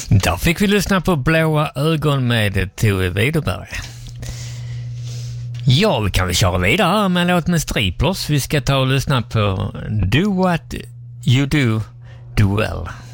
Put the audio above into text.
Där fick vi lyssna på Blåa ögon med Tove Widerberg. Ja, vi kan väl köra vidare med en låt med Striplers. Vi ska ta och lyssna på Do What You Do, Do Well.